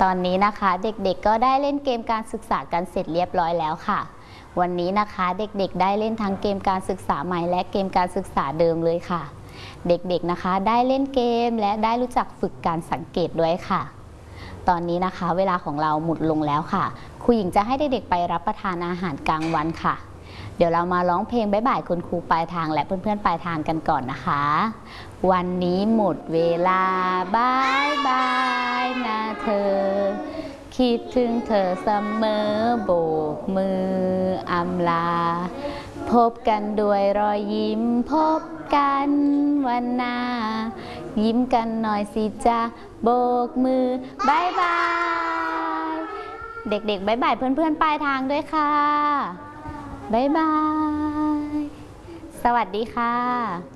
ตอนนี้นะคะเด็กๆก็ได้เล่นเกมการศึกษากันเสร็จเรียบร้อยแล้วค่ะวันนี้นะคะเด็กๆได้เล่นทั้งเกมการศึกษาใหม่และเกมการศึกษาเดิมเลยค่ะเด็กๆนะคะได้เล่นเกมและได้รู้จักฝึกการสังเกตด้วยค่ะตอนนี้นะคะเวลาของเราหมดลงแล้วค่ะครูหญิงจะให้เด็กๆไปรับประทานอาหารกลางวันค่ะเดี๋ยวเรามาร้องเพลงบ๊ายบายคุณครูปลายทางและเพื่อนๆปลายทางกันก่อนนะคะวันนี้หมดเวลาบ๊ายบายนะเธอคิดถึงเธอเสมอโบกมืออำลาพบกันด้วยรอยยิ้มพบกันวันหน้ายิ้มกันหน่อยสิจ๊ะโบกมือบ๊ายบายเด็กๆบ๊ายบายเพื่อนๆปลายทางด้วยค่ะบ๊ายบายสวัสดีค่ะ